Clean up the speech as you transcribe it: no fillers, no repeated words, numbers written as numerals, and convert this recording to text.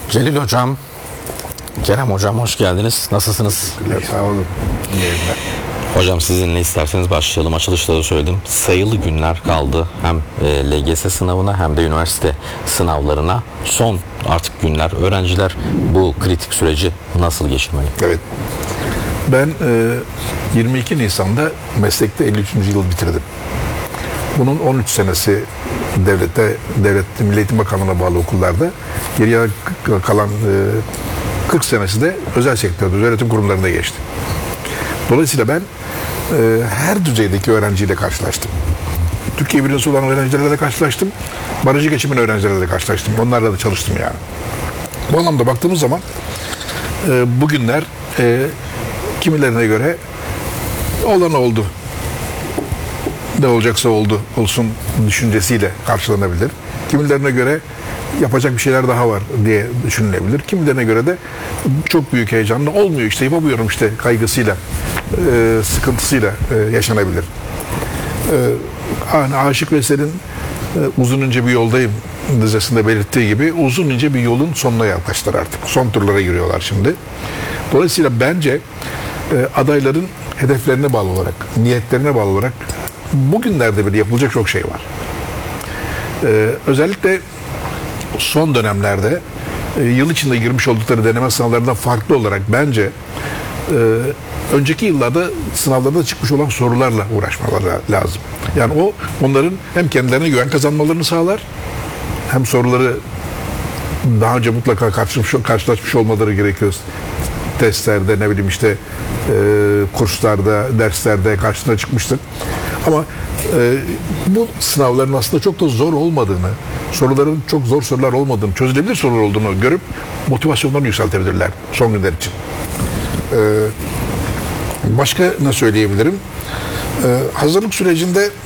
Celil Hocam, Kerem Hocam hoş geldiniz. Nasılsınız? Sağ olun. Hocam sizinle isterseniz başlayalım. Açılışta da söyledim. Sayılı günler kaldı. Hem LGS sınavına hem de üniversite sınavlarına. Son artık günler. Öğrenciler bu kritik süreci nasıl geçirmeli? Evet. Ben 22 Nisan'da meslekte 53. yıl bitirdim. Bunun 13 senesi devlet Milli Eğitim Bakanlığı'na bağlı okullarda, geriye kalan 40 senesi de özel sektörde, öğretim kurumlarında geçti. Dolayısıyla ben her düzeydeki öğrenciyle karşılaştım. Türkiye birincisi olan öğrencilerle de karşılaştım. Barajı geçimin öğrencilerle de karşılaştım. Onlarla da çalıştım yani. Bu anlamda baktığımız zaman bugünler kimilerine göre olan oldu, ne olacaksa olsun düşüncesiyle karşılanabilir. Kimilerine göre yapacak bir şeyler daha var diye düşünülebilir. Kimilerine göre de çok büyük heyecanla olmuyor işte, yapamıyorum işte kaygısıyla, sıkıntısıyla yaşanabilir. Aşık Veysel'in uzun ince bir yoldayım dizesinde belirttiği gibi uzun ince bir yolun sonuna yaklaştılar artık. Son turlara giriyorlar şimdi. Dolayısıyla bence adayların hedeflerine bağlı olarak, niyetlerine bağlı olarak bugünlerde bile yapılacak çok şey var. Özellikle son dönemlerde yıl içinde girmiş oldukları deneme sınavlarından farklı olarak bence önceki yıllarda sınavlarda çıkmış olan sorularla uğraşmaları lazım. Yani onların hem kendilerine güven kazanmalarını sağlar, hem soruları daha önce mutlaka karşılaşmış olmaları gerekiyor. Testlerde, ne bileyim işte kurslarda, derslerde karşısına çıkmıştır. Ama bu sınavların aslında çok da zor olmadığını, soruların çok zor sorular olmadığını, çözülebilir sorular olduğunu görüp motivasyonlarını yükseltebilirler son günler için. Başka ne söyleyebilirim? Hazırlık sürecinde